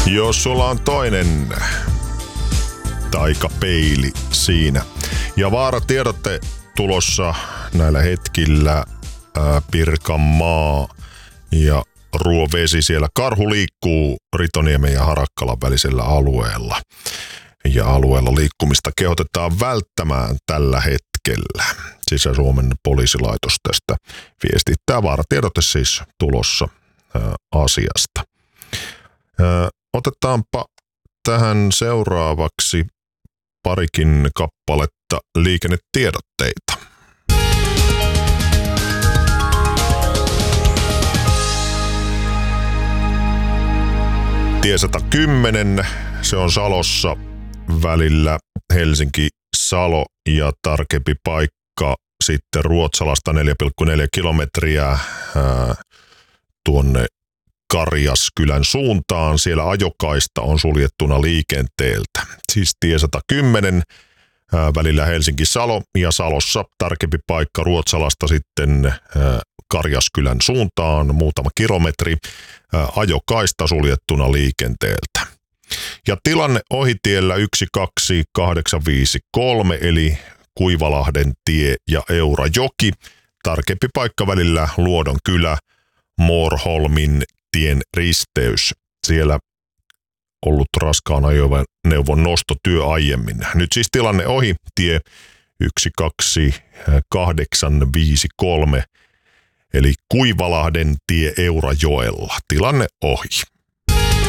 Jos sulla on toinen taikapeili siinä. Ja vaaratiedotte tulossa näillä hetkillä Pirkanmaa ja Ruovesi. Siellä karhu liikkuu Ritoniemen ja Harakkalan välisellä alueella. Ja alueella liikkumista kehotetaan välttämään tällä hetkellä. Sisä-Suomen poliisilaitos tästä viestittää. Vaaratiedote siis tulossa asiasta. Otetaanpa tähän seuraavaksi parikin kappaletta liikennetiedotteita. Tie 110, se on Salossa välillä Helsinki-Salo ja tarkempi paikka sitten Ruotsalasta 4,4 kilometriä tuonne Karjaskylän suuntaan. Siellä ajokaista on suljettuna liikenteeltä. Siis tie 110 välillä Helsinki-Salo ja Salossa tarkempi paikka Ruotsalasta sitten Karjaskylän suuntaan muutama kilometri. Ajokaista suljettuna liikenteeltä. Ja tilanne ohitiellä 12853 eli Kuivalahden tie ja Eurajoki. Tarkempi paikka välillä Luodon kylä, Moorholmin tien risteys. Siellä ollut raskaan ajoneuvon nostotyö aiemmin. Nyt siis tilanne ohi, tie 12853 eli Kuivalahden tie Eurajoella. Tilanne ohi.